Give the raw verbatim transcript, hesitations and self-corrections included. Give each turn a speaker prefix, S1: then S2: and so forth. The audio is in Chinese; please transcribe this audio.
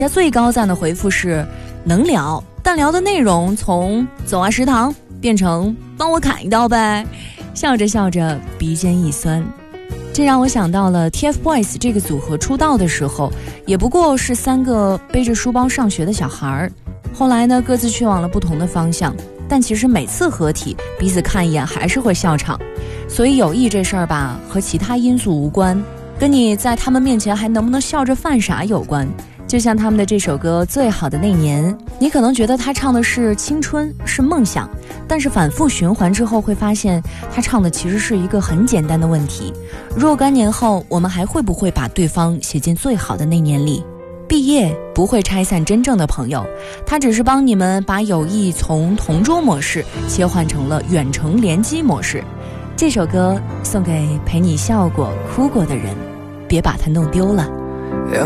S1: 家最高赞的回复是能聊，但聊的内容从走啊食堂变成帮我砍一刀呗，笑着笑着鼻尖一酸。这让我想到了 T F BOYS 这个组合出道的时候，也不过是三个背着书包上学的小孩，后来呢各自去往了不同的方向，但其实每次合体彼此看一眼还是会笑场。所以友谊这事儿吧，和其他因素无关，跟你在他们面前还能不能笑着犯傻有关。就像他们的这首歌《最好的那年》，你可能觉得他唱的是青春，是梦想，但是反复循环之后会发现他唱的其实是一个很简单的问题：若干年后我们还会不会把对方写进最好的那年里？毕业不会拆散真正的朋友，他只是帮你们把友谊从同桌模式切换成了远程联机模式。这首歌送给陪你笑过哭过的人，别把它弄丢了。